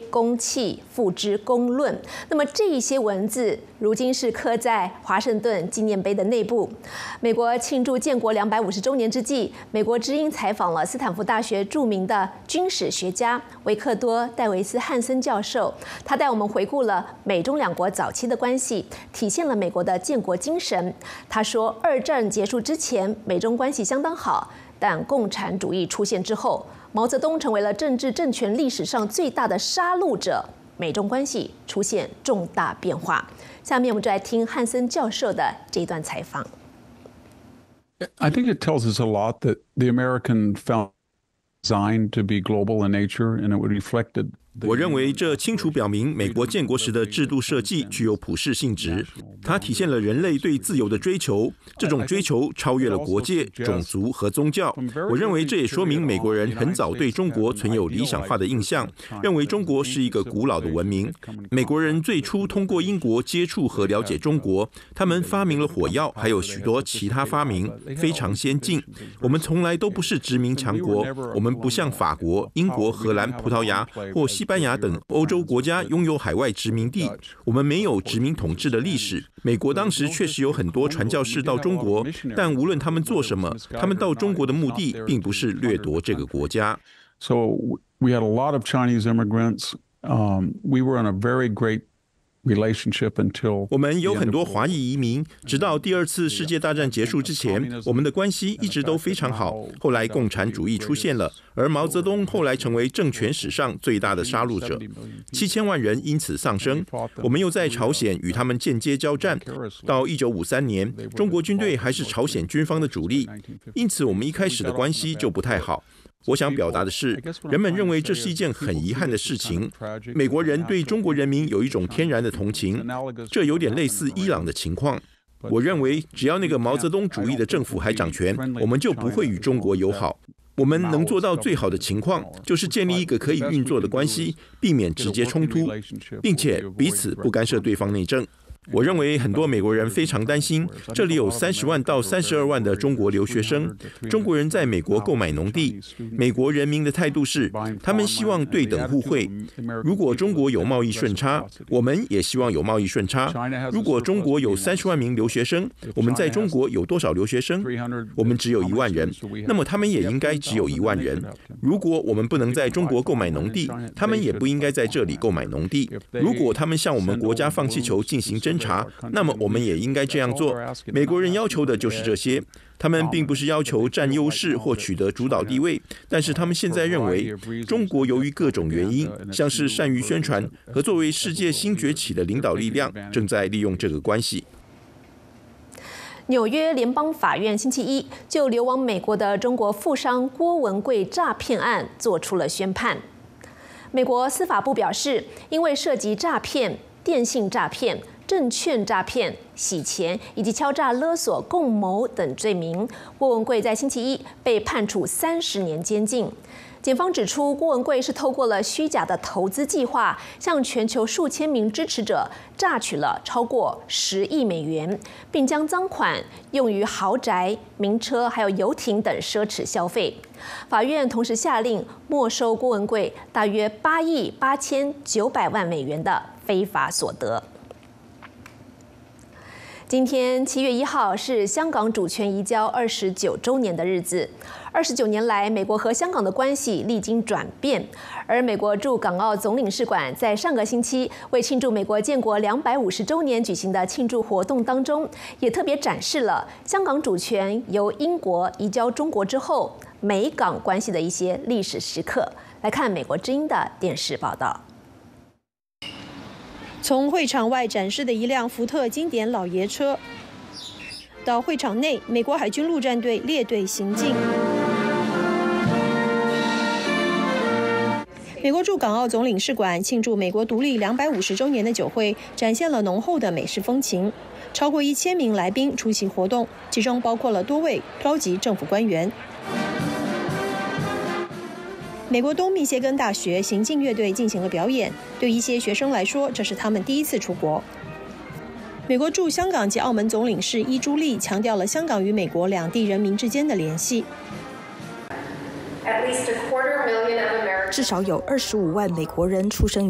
公器，付之公论。那么这一些文字，如今是刻在华盛顿纪念碑的内部。美国庆祝建国250周年之际，美国之音采访了斯坦福大学著名的军事学家维克多·戴维斯·汉森教授，他带我们回顾了美中两国早期的关系，体现了美国的建国精神。他说，二战结束之前，美中关系相当好，但共产主义出现之后，毛泽东成为了政治政权历史上最大的杀戮者，美中关系出现重大变化。下面我们就来听汉森教授的这一段采访。 I think it tells us a lot that the American founding designed to be global in nature, and it would reflected. 我认为这清楚表明美国建国时的制度设计具有普世性质，它体现了人类对自由的追求，这种追求超越了国界、种族和宗教。我认为这也说明美国人很早对中国存有理想化的印象，认为中国是一个古老的文明。美国人最初通过英国接触和了解中国，他们发明了火药，还有许多其他发明，非常先进。我们从来都不是殖民强国，我们不像法国、英国、荷兰、葡萄牙或西班牙等欧洲国家拥有海外殖民地，我们没有殖民统治的历史。美国当时确实有很多传教士到中国，但无论他们做什么，他们到中国的目的并不是掠夺这个国家。 So we had a lot of Chinese immigrants. We were in a very great relationship until 我们有很多华裔移民，直到第二次世界大战结束之前，我们的关系一直都非常好。后来共产主义出现了，而毛泽东后来成为政权史上最大的杀戮者，7000万人因此丧生。我们又在朝鲜与他们间接交战，到1953年，中国军队还是朝鲜军方的主力，因此我们一开始的关系就不太好。我想表达的是，人们认为这是一件很遗憾的事情。美国人对中国人民有一种天然的同情，这有点类似伊朗的情况。我认为，只要那个毛泽东主义的政府还掌权，我们就不会与中国友好。我们能做到最好的情况，就是建立一个可以运作的关系，避免直接冲突，并且彼此不干涉对方内政。我认为很多美国人非常担心，这里有30万到32万的中国留学生，中国人在美国购买农地。美国人民的态度是，他们希望对等互惠。如果中国有贸易顺差，我们也希望有贸易顺差。如果中国有30万名留学生，我们在中国有多少留学生？我们只有1万人，那么他们也应该只有1万人。如果我们不能在中国购买农地，他们也不应该在这里购买农地。如果他们向我们国家放气球进行侦查，那么我们也应该这样做。美国人要求的就是这些，他们并不是要求占优势或取得主导地位，但是他们现在认为，中国由于各种原因，像是善于宣传和作为世界新崛起的领导力量，正在利用这个关系。 纽约联邦法院星期一就流亡美国的中国富商郭文贵诈骗案做出了宣判。美国司法部表示，因为涉及诈骗、电信诈骗、证券诈骗、洗钱以及敲诈勒索共谋等罪名，郭文贵在星期一被判处30年监禁。检方指出，郭文贵是透过了虚假的投资计划，向全球数千名支持者榨取了超过10亿美元，并将赃款用于豪宅、名车还有游艇等奢侈消费。法院同时下令没收郭文贵大约8亿8900万美元的非法所得。今天7月1号是香港主权移交29周年的日子。29年来，美国和香港的关系历经转变，而美国驻港澳总领事馆在上个星期为庆祝美国建国250周年举行的庆祝活动当中，也特别展示了香港主权由英国移交中国之后，美港关系的一些历史时刻。来看美国之音的电视报道。 从会场外展示的一辆福特经典老爷车，到会场内，美国海军陆战队列队行进。美国驻港澳总领事馆庆祝美国独立250周年的酒会，展现了浓厚的美式风情。超过1000名来宾出席活动，其中包括了多位高级政府官员。美国东密歇根大学行进乐队进行了表演，对一些学生来说，这是他们第一次出国。美国驻香港及澳门总领事伊朱莉强调了香港与美国两地人民之间的联系。 至少有25万美国人出生